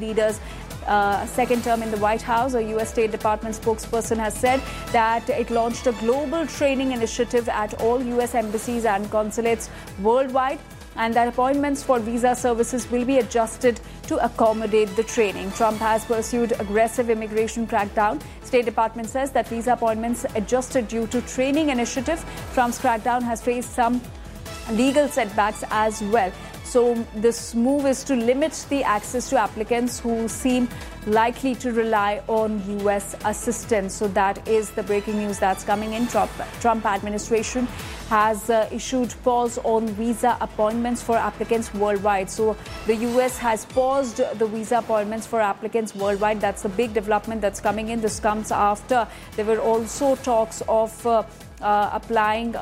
leader's second term in the White House. A U.S. State Department spokesperson has said that it launched a global training initiative at all U.S. embassies and consulates worldwide, and that appointments for visa services will be adjusted to accommodate the training. Trump has pursued aggressive immigration crackdown. State Department says that visa appointments adjusted due to training initiative. Trump's crackdown has faced some legal setbacks as well. So this move is to limit the access to applicants who seem likely to rely on U.S. assistance. So that is the breaking news that's coming in. Trump administration has issued pause on visa appointments for applicants worldwide. So the U.S. has paused the visa appointments for applicants worldwide. That's the big development that's coming in. This comes after there were also talks of hiking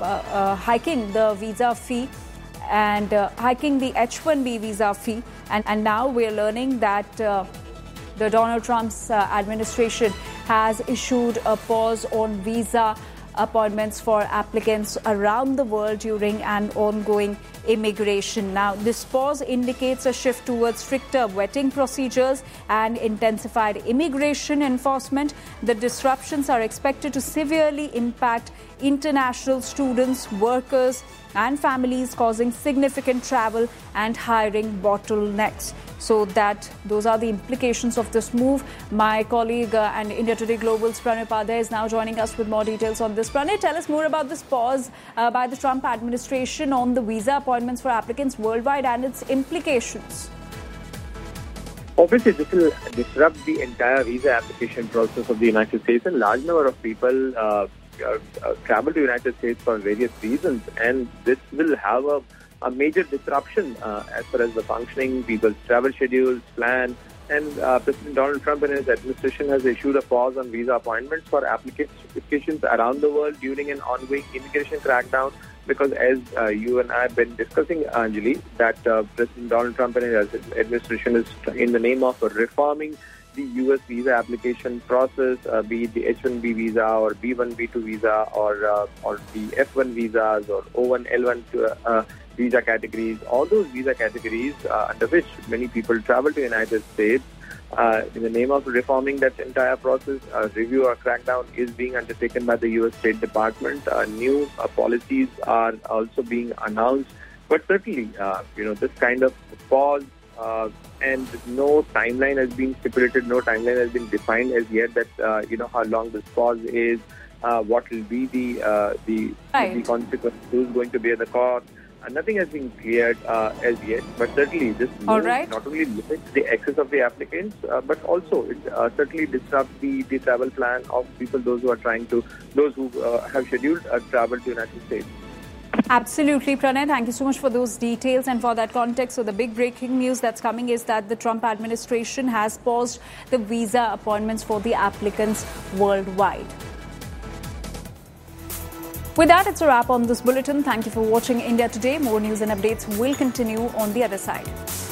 the visa fee and hiking the H-1B visa fee. And now we're learning that the Donald Trump's administration has issued a pause on visa appointments for applicants around the world during an ongoing immigration. Now, this pause indicates a shift towards stricter vetting procedures and intensified immigration enforcement. The disruptions are expected to severely impact international students, workers, and families, causing significant travel and hiring bottlenecks. So those are the implications of this move. My colleague and India Today Global's Pranay Upadhyay is now joining us with more details on this. Pranay, tell us more about this pause by the Trump administration on the visa appointments for applicants worldwide and its implications. Obviously, this will disrupt the entire visa application process of the United States, and large number of people travel to the United States for various reasons, and this will have a major disruption as far as the functioning, people's travel schedules, plan, and President Donald Trump and his administration has issued a pause on visa appointments for applications around the world during an ongoing immigration crackdown, because as you and I have been discussing, Anjali, that President Donald Trump and his administration is in the name of reforming the U.S. visa application process, be it the H-1B visa or B-1, B-2 visa or the F-1 visas or O-1, L-1 visa categories. All those visa categories under which many people travel to the United States, in the name of reforming that entire process, a review or crackdown is being undertaken by the U.S. State Department. New policies are also being announced. But certainly, this kind of pause and no timeline has been stipulated, no timeline has been defined as yet that, how long this pause is, what will be the consequence, who's going to bear the cost. Nothing has been cleared as yet, but certainly this move not only limits the access of the applicants, but also it certainly disrupts the travel plan of people, those who have scheduled travel to the United States. Absolutely, Pranay. Thank you so much for those details and for that context. So the big breaking news that's coming is that the Trump administration has paused the visa appointments for the applicants worldwide. With that, it's a wrap on this bulletin. Thank you for watching India Today. More news and updates will continue on the other side.